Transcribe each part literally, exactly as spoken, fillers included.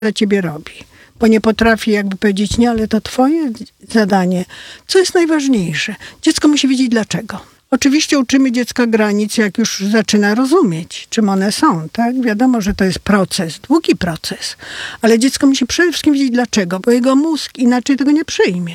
dla ciebie robi. Bo nie potrafi jakby powiedzieć, nie, ale to twoje zadanie. Co jest najważniejsze? Dziecko musi wiedzieć dlaczego. Oczywiście uczymy dziecka granic, jak już zaczyna rozumieć, czym one są, tak? Wiadomo, że to jest proces, długi proces. Ale dziecko musi przede wszystkim wiedzieć dlaczego, bo jego mózg inaczej tego nie przyjmie.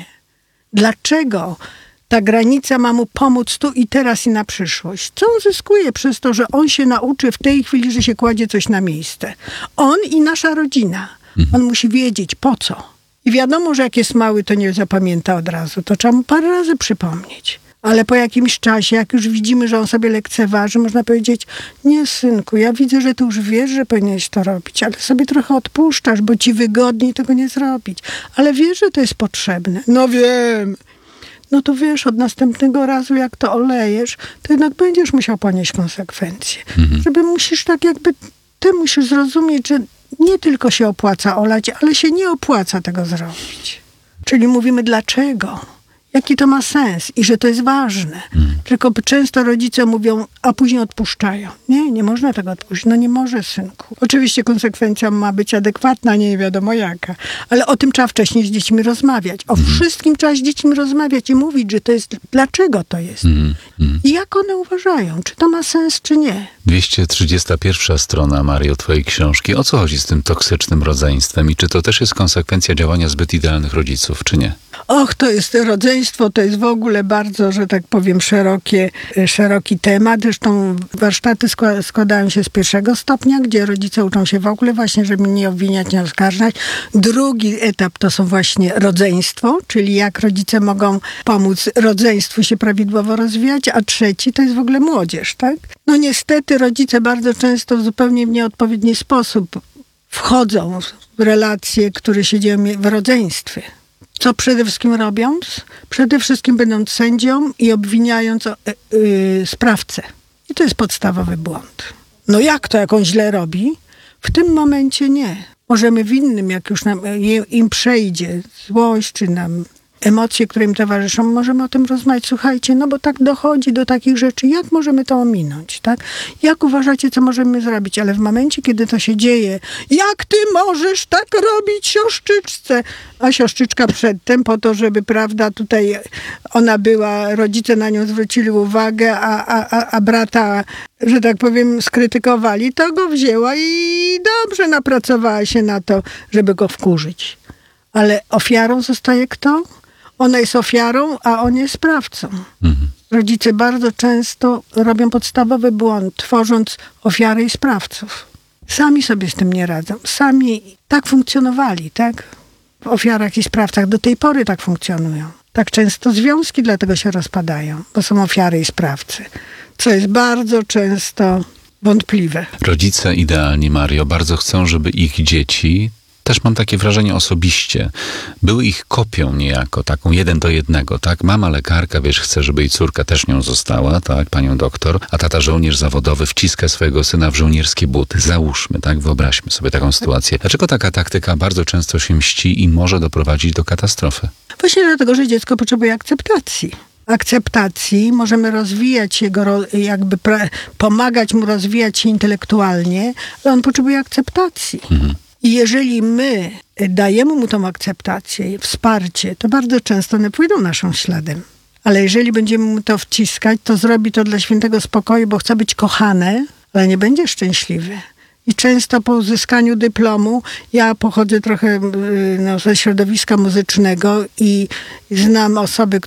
Dlaczego ta granica ma mu pomóc tu i teraz i na przyszłość? Co on zyskuje przez to, że on się nauczy w tej chwili, że się kładzie coś na miejsce? On i nasza rodzina. On musi wiedzieć po co. I wiadomo, że jak jest mały, to nie zapamięta od razu. To trzeba mu parę razy przypomnieć. Ale po jakimś czasie, jak już widzimy, że on sobie lekceważy, można powiedzieć, nie synku, ja widzę, że ty już wiesz, że powinieneś to robić, ale sobie trochę odpuszczasz, bo ci wygodniej tego nie zrobić. Ale wiesz, że to jest potrzebne. No wiem. No to wiesz, od następnego razu, jak to olejesz, to jednak będziesz musiał ponieść konsekwencje. Mhm. Żeby musisz tak jakby, ty musisz zrozumieć, że nie tylko się opłaca olać, ale się nie opłaca tego zrobić. Czyli mówimy dlaczego. Jaki to ma sens i że to jest ważne. Hmm. Tylko często rodzice mówią, a później odpuszczają. Nie, nie można tego odpuścić. No nie może, synku. Oczywiście konsekwencja ma być adekwatna, nie wiadomo jaka. Ale o tym trzeba wcześniej z dziećmi rozmawiać. O hmm. wszystkim trzeba z dziećmi rozmawiać i mówić, że to jest, dlaczego to jest. Hmm. Hmm. I jak one uważają, czy to ma sens, czy nie. dwieście trzydziesta pierwsza strona, Mario, twojej książki. O co chodzi z tym toksycznym rodzeństwem? I czy to też jest konsekwencja działania zbyt idealnych rodziców, czy nie? Och, to jest rodzeństwo, to jest w ogóle bardzo, że tak powiem, szerokie, szeroki temat. Zresztą warsztaty składają się z pierwszego stopnia, gdzie rodzice uczą się w ogóle właśnie, żeby nie obwiniać, nie oskarżać. Drugi etap to są właśnie rodzeństwo, czyli jak rodzice mogą pomóc rodzeństwu się prawidłowo rozwijać, a trzeci to jest w ogóle młodzież, tak? No niestety rodzice bardzo często w zupełnie w nieodpowiedni sposób wchodzą w relacje, które się dzieją w rodzeństwie. Co przede wszystkim robiąc? Przede wszystkim będąc sędzią i obwiniając yy, sprawcę. I to jest podstawowy błąd. No jak to, jak on źle robi? W tym momencie nie. Możemy w innym, jak już nam, im przejdzie złość, czy nam emocje, które im towarzyszą, możemy o tym rozmawiać. Słuchajcie, no bo tak dochodzi do takich rzeczy. Jak możemy to ominąć, tak? Jak uważacie, co możemy zrobić? Ale w momencie, kiedy to się dzieje, jak ty możesz tak robić siostrzyczce? A siostrzyczka przedtem po to, żeby, prawda, tutaj ona była, rodzice na nią zwrócili uwagę, a, a, a, a brata, że tak powiem, skrytykowali, to go wzięła i dobrze napracowała się na to, żeby go wkurzyć. Ale ofiarą zostaje kto? Ona jest ofiarą, a on jest sprawcą. Mhm. Rodzice bardzo często robią podstawowy błąd, tworząc ofiary i sprawców. Sami sobie z tym nie radzą. Sami tak funkcjonowali, tak? W ofiarach i sprawcach do tej pory tak funkcjonują. Tak często związki dlatego się rozpadają, bo są ofiary i sprawcy. Co jest bardzo często wątpliwe. Rodzice idealni, Mario, bardzo chcą, żeby ich dzieci, też mam takie wrażenie osobiście, były ich kopią niejako, taką jeden do jednego, tak? Mama lekarka, wiesz, chce, żeby jej córka też nią została, tak? Panią doktor, a tata żołnierz zawodowy wciska swojego syna w żołnierskie buty. Załóżmy, tak? Wyobraźmy sobie taką sytuację. Dlaczego taka taktyka bardzo często się mści i może doprowadzić do katastrofy? Właśnie dlatego, że dziecko potrzebuje akceptacji. Akceptacji, możemy rozwijać jego, jakby pra- pomagać mu rozwijać się intelektualnie, ale on potrzebuje akceptacji. Mhm. I jeżeli my dajemy mu tą akceptację, wsparcie, to bardzo często one pójdą naszym śladem. Ale jeżeli będziemy mu to wciskać, to zrobi to dla świętego spokoju, bo chce być kochane, ale nie będzie szczęśliwy. I często po uzyskaniu dyplomu, ja pochodzę trochę no, ze środowiska muzycznego i znam osoby,